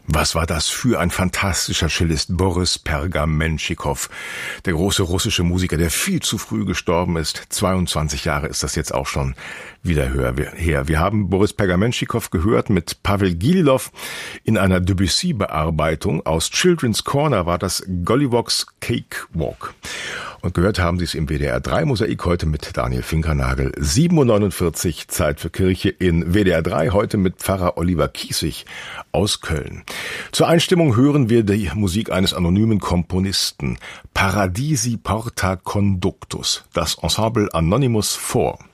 Was war das für ein fantastischer Cellist, Boris Pergamenschikow, der große russische Musiker, der viel zu früh gestorben ist. 22 Jahre ist das jetzt auch schon wieder her. Wir haben Boris Pergamenschikow gehört mit Pavel Gililov in einer Debussy-Bearbeitung. Aus Children's Corner war das Golliwogs Cakewalk. Und gehört haben Sie es im WDR 3 Mosaik heute mit Daniel Finkernagel. 7.49 Uhr, Zeit für Kirche in WDR 3, heute mit Pfarrer Oliver Kiesig aus Köln. Zur Einstimmung hören wir die Musik eines anonymen Komponisten. Paradisi porta conductus, das Ensemble Anonymous 4.